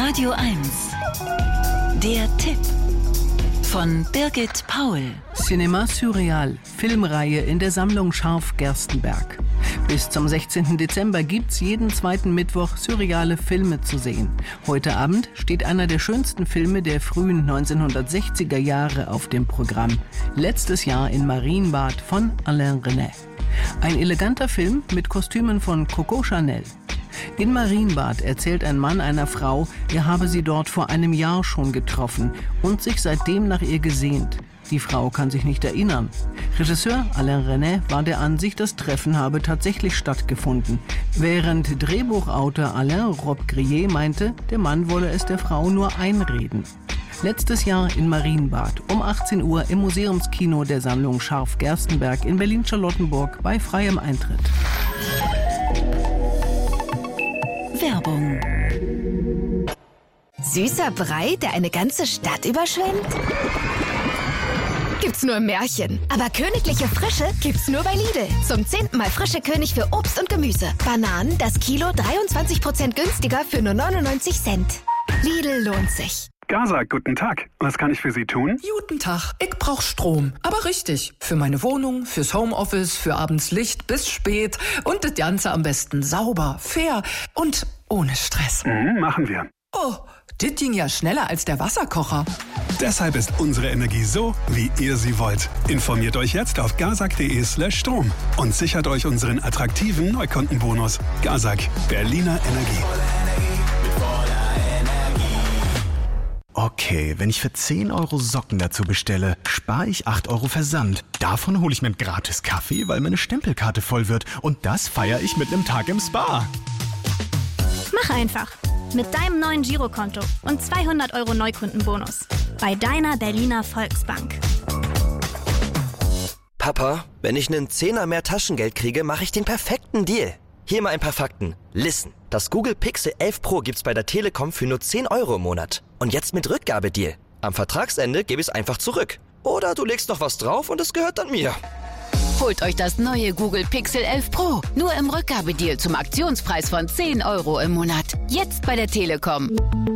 Radio 1. Der Tipp von Birgit Paul. Cinema Surreal, Filmreihe in der Sammlung Scharf-Gerstenberg. Bis zum 16. Dezember gibt's jeden zweiten Mittwoch surreale Filme zu sehen. Heute Abend steht einer der schönsten Filme der frühen 1960er Jahre auf dem Programm. Letztes Jahr in Marienbad von Alain Resnais. Ein eleganter Film mit Kostümen von Coco Chanel. In Marienbad erzählt ein Mann einer Frau, er habe sie dort vor einem Jahr schon getroffen und sich seitdem nach ihr gesehnt. Die Frau kann sich nicht erinnern. Regisseur Alain Resnais war der Ansicht, das Treffen habe tatsächlich stattgefunden, während Drehbuchautor Alain Robbe-Grillet meinte, der Mann wolle es der Frau nur einreden. Letztes Jahr in Marienbad um 18 Uhr im Museumskino der Sammlung Scharf-Gerstenberg in Berlin-Charlottenburg bei freiem Eintritt. Werbung. Süßer Brei, der eine ganze Stadt überschwemmt? Gibt's nur im Märchen. Aber königliche Frische gibt's nur bei Lidl. Zum 10. Mal frische König für Obst und Gemüse. Bananen das Kilo 23% günstiger für nur 99 Cent. Lidl lohnt sich. Gaza, guten Tag. Was kann ich für Sie tun? Guten Tag. Ich brauch Strom. Aber richtig. Für meine Wohnung, fürs Homeoffice, für abends Licht bis spät. Und das Ganze am besten sauber, fair und ohne Stress. Machen wir. Oh, das ging ja schneller als der Wasserkocher. Deshalb ist unsere Energie so, wie ihr sie wollt. Informiert euch jetzt auf gazak.de/Strom und sichert euch unseren attraktiven Neukundenbonus. Gazak, Berliner Energie. Okay, wenn ich für 10 Euro Socken dazu bestelle, spare ich 8 Euro Versand. Davon hole ich mir einen gratis Kaffee, weil meine Stempelkarte voll wird. Und das feiere ich mit einem Tag im Spa. Mach einfach. Mit deinem neuen Girokonto und 200 Euro Neukundenbonus. Bei deiner Berliner Volksbank. Papa, wenn ich einen Zehner mehr Taschengeld kriege, mache ich den perfekten Deal. Hier mal ein paar Fakten. Listen, das Google Pixel 11 Pro gibt's bei der Telekom für nur 10 Euro im Monat. Und jetzt mit Rückgabedeal. Am Vertragsende gebe ich es einfach zurück. Oder du legst noch was drauf und es gehört dann mir. Holt euch das neue Google Pixel 11 Pro. Nur im Rückgabedeal zum Aktionspreis von 10 Euro im Monat. Jetzt bei der Telekom.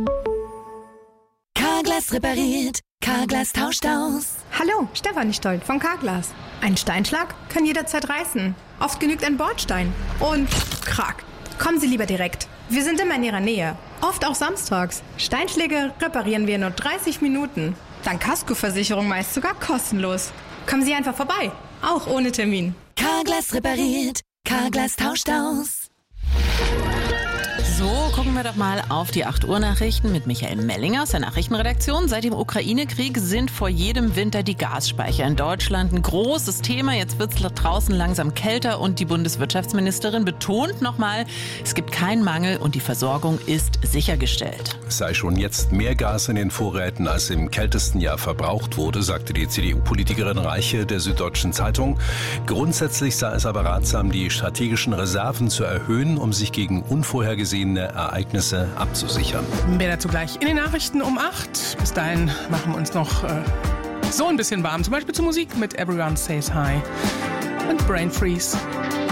Carglass repariert. Carglass tauscht aus. Hallo, Stefanie Stolt von Carglass. Ein Steinschlag kann jederzeit reißen. Oft genügt ein Bordstein. Und krack. Kommen Sie lieber direkt. Wir sind immer in Ihrer Nähe. Oft auch samstags. Steinschläge reparieren wir in nur 30 Minuten. Dank Kaskoversicherung meist sogar kostenlos. Kommen Sie einfach vorbei. Auch ohne Termin. Carglass repariert. Carglass tauscht aus. So, gucken wir doch mal auf die 8 Uhr Nachrichten mit Michael Mellinger aus der Nachrichtenredaktion. Seit dem Ukraine-Krieg sind vor jedem Winter die Gasspeicher in Deutschland ein großes Thema. Jetzt wird es draußen langsam kälter und die Bundeswirtschaftsministerin betont nochmal, es gibt keinen Mangel und die Versorgung ist sichergestellt. Es sei schon jetzt mehr Gas in den Vorräten, als im kältesten Jahr verbraucht wurde, sagte die CDU-Politikerin Reiche der Süddeutschen Zeitung. Grundsätzlich sei es aber ratsam, die strategischen Reserven zu erhöhen, um sich gegen unvorhergesehene Ereignisse abzusichern. Mehr dazu gleich in den Nachrichten um 8. Bis dahin machen wir uns noch so ein bisschen warm. Zum Beispiel zur Musik mit Everyone Says Hi und Brain Freeze.